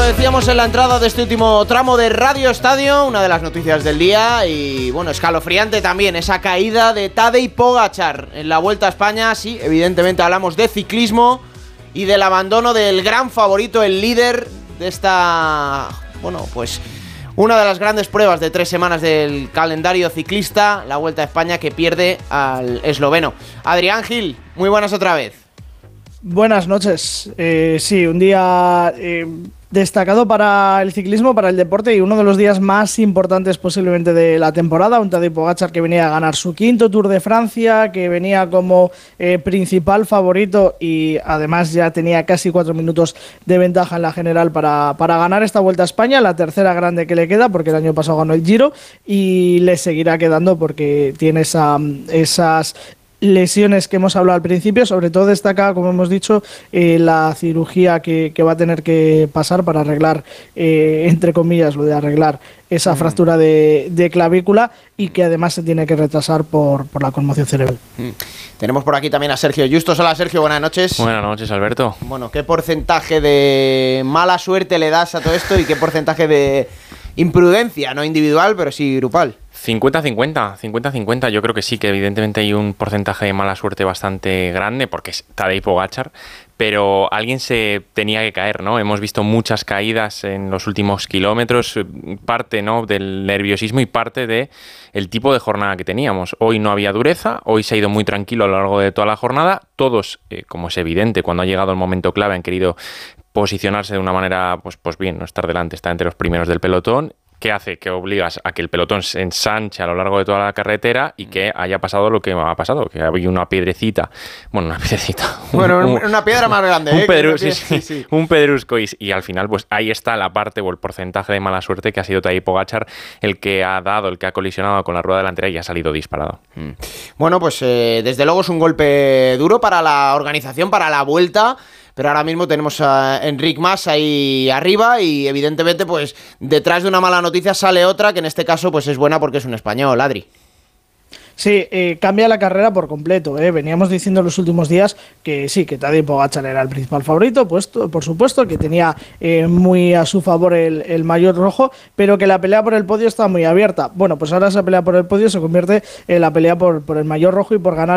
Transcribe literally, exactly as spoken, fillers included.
decíamos en la entrada de este último tramo de Radio Estadio, una de las noticias del día y, bueno, escalofriante también, esa caída de Tadej Pogačar en la Vuelta a España. Sí, evidentemente hablamos de ciclismo y del abandono del gran favorito, el líder de esta, bueno, pues una de las grandes pruebas de tres semanas del calendario ciclista, la Vuelta a España, que pierde al esloveno. Adrián Gil, muy buenas otra vez. Buenas noches. Eh, sí, un día eh, destacado para el ciclismo, para el deporte y uno de los días más importantes posiblemente de la temporada. Un Tadej Pogačar que venía a ganar su quinto Tour de Francia, que venía como eh, principal favorito y además ya tenía casi cuatro minutos de ventaja en la general para, para ganar esta Vuelta a España, la tercera grande que le queda porque el año pasado ganó el Giro y le seguirá quedando porque tiene esa, esas lesiones que hemos hablado al principio. Sobre todo destaca, como hemos dicho, eh, la cirugía que, que va a tener que pasar para arreglar, eh, entre comillas, lo de arreglar esa mm. fractura de, de clavícula y que además se tiene que retrasar por, por la conmoción cerebral. Mm. Tenemos por aquí también a Sergio Justos. Hola Sergio, buenas noches. Buenas noches, Alberto. Bueno, ¿qué porcentaje de mala suerte le das a todo esto y qué porcentaje de imprudencia, no individual, pero sí grupal? cincuenta cincuenta, cincuenta cincuenta, yo creo que sí, que evidentemente hay un porcentaje de mala suerte bastante grande, porque es Tadej Pogačar, pero alguien se tenía que caer, ¿no? Hemos visto muchas caídas en los últimos kilómetros, parte, ¿no?, del nerviosismo y parte de el tipo de jornada que teníamos. Hoy no había dureza, hoy se ha ido muy tranquilo a lo largo de toda la jornada, todos, eh, como es evidente, cuando ha llegado el momento clave han querido posicionarse de una manera, pues, pues bien, no estar delante, estar entre los primeros del pelotón. ¿Qué hace? Que obligas a que el pelotón se ensanche a lo largo de toda la carretera y que haya pasado lo que ha pasado, que había una piedrecita, bueno, una piedrecita. Bueno, un, una piedra más grande, un, ¿eh? pedru, piedra, sí, sí, sí, sí. un pedrusco y, y al final pues ahí está la parte o el porcentaje de mala suerte que ha sido Tadej Pogačar el que ha dado, el que ha colisionado con la rueda delantera y ha salido disparado. Mm. Bueno, pues eh, desde luego es un golpe duro para la organización, para la Vuelta. Pero ahora mismo tenemos a Enric Mas ahí arriba y evidentemente pues detrás de una mala noticia sale otra que en este caso pues es buena porque es un español, Adri. Sí, eh, cambia la carrera por completo. ¿eh? Veníamos diciendo en los últimos días que sí, que Tadej Pogačar era el principal favorito, pues, por supuesto, que tenía eh, muy a su favor el, el maillot rojo, pero que la pelea por el podio está muy abierta. Bueno, pues ahora esa pelea por el podio se convierte en la pelea por, por el maillot rojo y por ganar